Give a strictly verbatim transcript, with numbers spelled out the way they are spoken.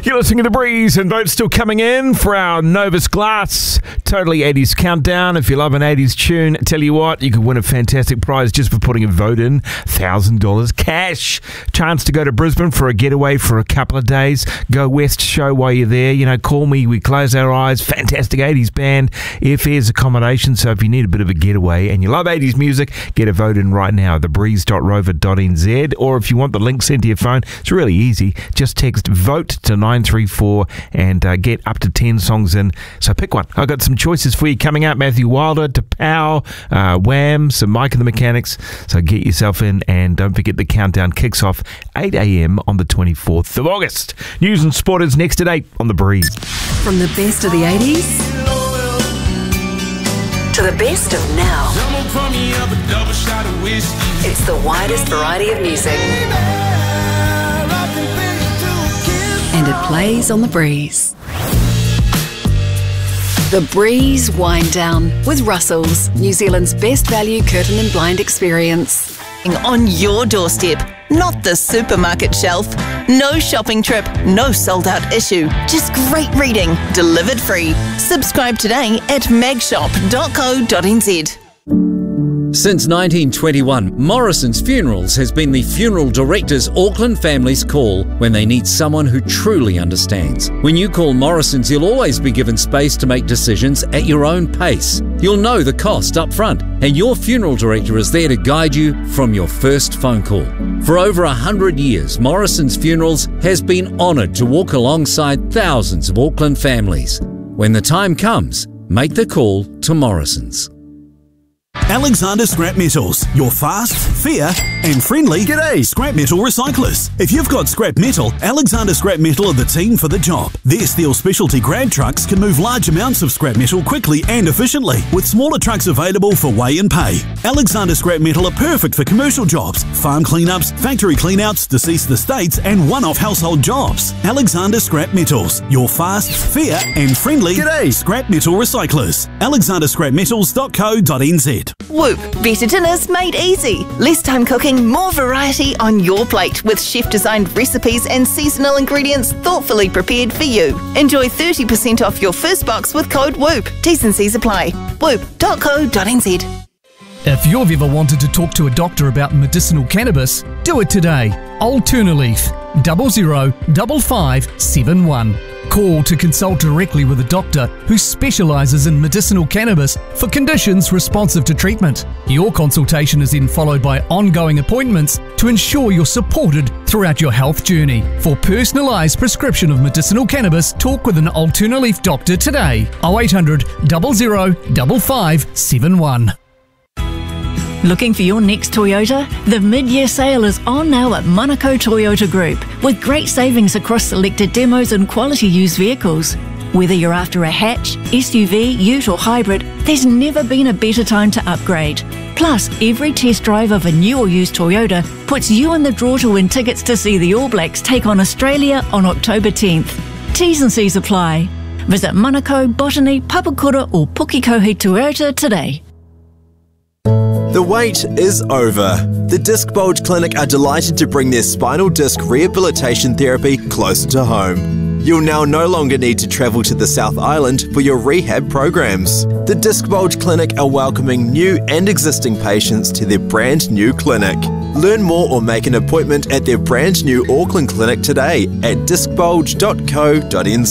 You're listening to The Breeze, and votes still coming in for our Novus Glass Totally eighties Countdown. If you love an eighties tune, tell you what, you could win a fantastic prize just for putting a vote in. one thousand dollars cash. Chance to go to Brisbane for a getaway for a couple of days. Go West show while you're there. You know, Call Me, We Close Our Eyes. Fantastic eighties band. Airfares, accommodation. So if you need a bit of a getaway and you love eighties music, get a vote in right now at the breeze dot rover dot n z. Or if you want the link sent to your phone, it's really easy. Just text VOTE to nine three four and uh, get up to ten songs in. So pick one. I've got some choices for you coming up. Matthew Wilder, T'Pau, uh, Wham, some Mike and the Mechanics. So get yourself in, and don't forget the countdown kicks off eight a.m. on the twenty-fourth of August. News and sport is next at eight on The Breeze. From the best of the eighties to the best of now, it's the widest variety of music. And it plays on The Breeze. The Breeze Wind Down with Russell's, New Zealand's best value curtain and blind experience. On your doorstep, not the supermarket shelf. No shopping trip, no sold out issue. Just great reading, delivered free. Subscribe today at magshop dot co dot n z. Since nineteen twenty-one, Morrison's Funerals has been the funeral director's Auckland family's call when they need someone who truly understands. When you call Morrison's, you'll always be given space to make decisions at your own pace. You'll know the cost up front, and your funeral director is there to guide you from your first phone call. For over a hundred years, Morrison's Funerals has been honoured to walk alongside thousands of Auckland families. When the time comes, make the call to Morrison's. Alexander Scrap Metals, your fast, fair and friendly G'day scrap metal recyclers. If you've got scrap metal, Alexander Scrap Metal are the team for the job. Their steel specialty grab trucks can move large amounts of scrap metal quickly and efficiently, with smaller trucks available for weigh and pay. Alexander Scrap Metal are perfect for commercial jobs, farm cleanups, factory cleanouts, deceased estates and one-off household jobs. Alexander Scrap Metals, your fast, fair and friendly G'day scrap metal recyclers. alexander scrap metals dot co dot n z. Whoop, better dinners made easy. Less time cooking, more variety on your plate with chef-designed recipes and seasonal ingredients thoughtfully prepared for you. Enjoy thirty percent off your first box with code WHOOP. T's and C's apply. whoop dot co dot n z. If you've ever wanted to talk to a doctor about medicinal cannabis, do it today. Alternaleaf, double zero double five seven one. Call to consult directly with a doctor who specialises in medicinal cannabis for conditions responsive to treatment. Your consultation is then followed by ongoing appointments to ensure you're supported throughout your health journey. For personalised prescription of medicinal cannabis, talk with an Alternaleaf doctor today. oh eight hundred, double zero, double five seven one. Looking for your next Toyota? The mid-year sale is on now at Manukau Toyota Group, with great savings across selected demos and quality used vehicles. Whether you're after a hatch, S U V, ute or hybrid, there's never been a better time to upgrade. Plus, every test drive of a new or used Toyota puts you in the draw to win tickets to see the All Blacks take on Australia on October tenth. T's and C's apply. Visit Manukau, Botany, Papakura or Pukikohe Toyota today. The wait is over. The Disc Bulge Clinic are delighted to bring their spinal disc rehabilitation therapy closer to home. You'll now no longer need to travel to the South Island for your rehab programs. The Disc Bulge Clinic are welcoming new and existing patients to their brand new clinic. Learn more or make an appointment at their brand new Auckland clinic today at disc bulge dot co dot n z.